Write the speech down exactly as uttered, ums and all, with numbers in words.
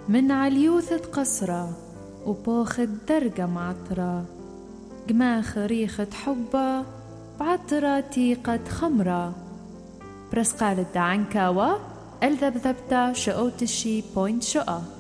من عليوثة قصرة وبوخة درجة معطرة، جماخ ريخة حبة بعطرة تيقة خمرة. برسقال الدعنكاوة الذبذبتا شقوتشي بوينت شقة.